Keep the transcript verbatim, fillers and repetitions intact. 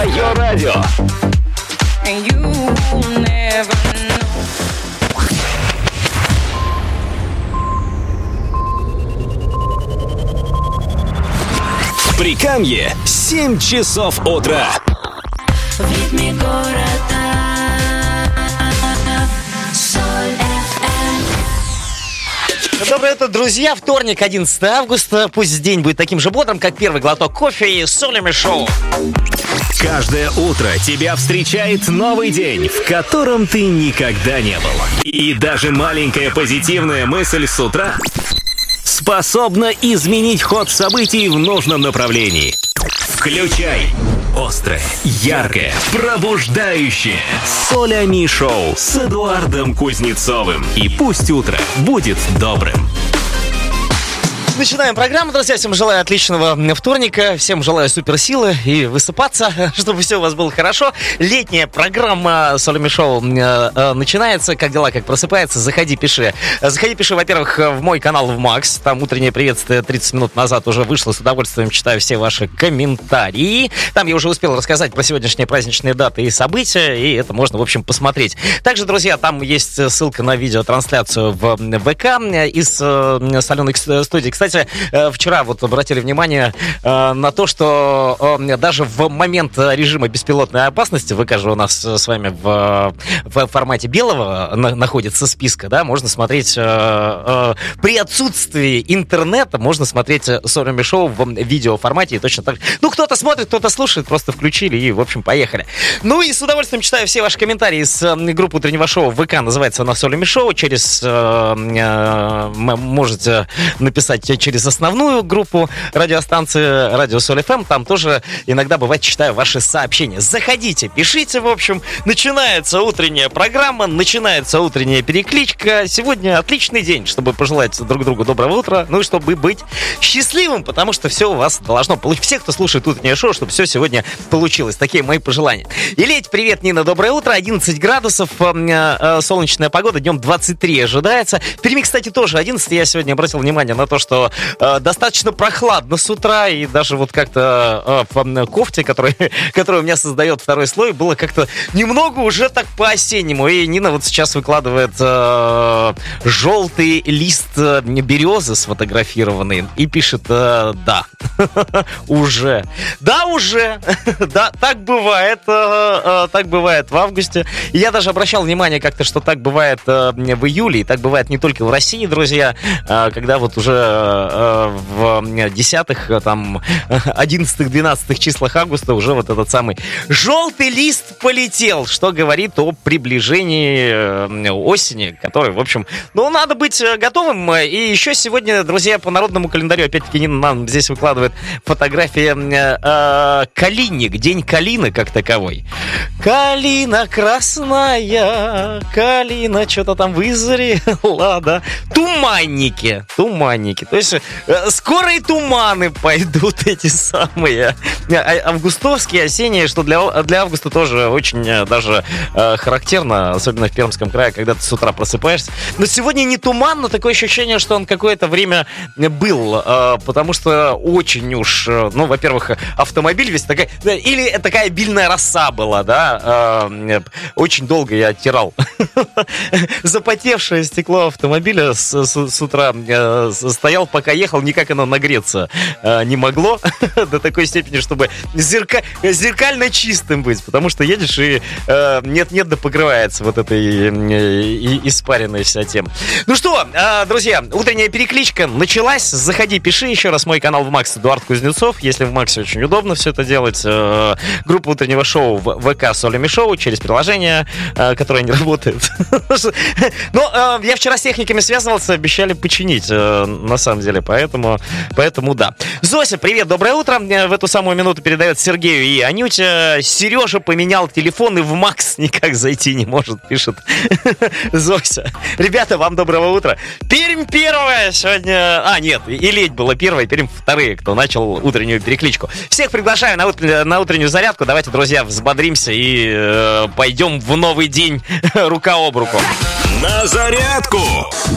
Твое радио. В Прикамье семь часов утра. В ритме города Соль эф эм. Доброе утро, друзья. Вторник, одиннадцатое августа. Пусть день будет таким же бодрым, как первый глоток кофе и Солями Шоу. Каждое утро тебя встречает новый день, в котором ты никогда не был. И даже маленькая позитивная мысль с утра способна изменить ход событий в нужном направлении. Включай острое, яркое, пробуждающее Солями Шоу с Эдуардом Кузнецовым. И пусть утро будет добрым. Начинаем программу, друзья. Всем желаю отличного вторника. Всем желаю суперсилы и высыпаться, чтобы все у вас было хорошо. Летняя программа Солями Шоу начинается. Как дела, как просыпается? Заходи, пиши. Заходи, пиши, во-первых, в мой канал в Макс. Там утреннее приветствие тридцать минут назад уже вышло. С удовольствием читаю все ваши комментарии. Там я уже успел рассказать про сегодняшние праздничные даты и события. И это можно, в общем, посмотреть. Также, друзья, там есть ссылка на видеотрансляцию в ВК из соленой студии. Кстати, Кстати, вчера вот обратили внимание на то, что даже в момент режима беспилотной опасности, ВК же у нас с вами в, в формате белого находится списка, да, можно смотреть при отсутствии интернета, можно смотреть Солями Шоу в видеоформате и точно так. Ну, кто-то смотрит, кто-то слушает, просто включили и, в общем, поехали. Ну и с удовольствием читаю все ваши комментарии с группы утреннего шоу ВК, называется она Солями Шоу, через можете написать через основную группу радиостанции Радио Соль эф эм. Там тоже иногда бывает читаю ваши сообщения. Заходите, пишите, в общем. Начинается утренняя программа, начинается утренняя перекличка. Сегодня отличный день, чтобы пожелать друг другу доброго утра, ну и чтобы быть счастливым, потому что все у вас должно получиться. Все, кто слушает утреннее шоу, чтобы все сегодня получилось. Такие мои пожелания. Елеть, привет, Нина, доброе утро. одиннадцать градусов, солнечная погода, днем двадцать три ожидается. В Перми, кстати, тоже одиннадцать. Я сегодня обратил внимание на то, что э, достаточно прохладно с утра, и даже вот как-то э, в кофте, которая, которая у меня создает второй слой, было как-то немного уже так по-осеннему. И Нина вот сейчас выкладывает э, желтый лист березы сфотографированный и пишет э, «да». Уже. Да, уже. Да, так бывает. Э, э, так бывает в августе. И я даже обращал внимание как-то, что так бывает э, в июле, и так бывает не только в России, друзья, э, когда вот уже в десятых, там, одиннадцатых, двенадцатых числах августа уже вот этот самый желтый лист полетел, что говорит о приближении осени, которой, в общем, ну, надо быть готовым. И еще сегодня, друзья, по народному календарю, опять-таки, Нина нам здесь выкладывает фотографии э, калинник, день калины как таковой. Калина красная, калина что-то там вызрела, да. Туманники, туманники. То есть э, скоро и туманы пойдут, эти самые августовские, осенние, что для, для августа тоже очень э, даже э, характерно, особенно в Пермском крае, когда ты с утра просыпаешься. Но сегодня не туман, но такое ощущение, что он какое-то время был, э, потому что очень уж, э, ну, во-первых, автомобиль весь такая, или такая обильная роса была, да, э, очень долго я оттирал запотевшее стекло автомобиля с, с, с утра, э, стоял, пока ехал, никак оно нагреться э, не могло до такой степени, чтобы зерка... зеркально чистым быть, потому что едешь и э, нет-нет да покрывается вот этой э, испаренной вся тема. Ну что, э, друзья, утренняя перекличка началась. Заходи, пиши еще раз мой канал в Макс, Эдуард Кузнецов, если в Максе очень удобно все это делать. Э, группа утреннего шоу в ВК Солями Шоу через приложение, э, которое не работает. Но я вчера с техниками связывался, обещали починить, на самом деле, поэтому, поэтому да. Зося, привет, доброе утро. В эту самую минуту передает Сергею и Анюте. Сережа поменял телефон и в Макс никак зайти не может, пишет Зося. Ребята, вам доброго утра. Пермь первая сегодня... А, нет, и Ледь была первая, Пермь вторые, кто начал утреннюю перекличку. Всех приглашаю на, утр... на утреннюю зарядку. Давайте, друзья, взбодримся и э, пойдем в новый день рука об руку. На зарядку!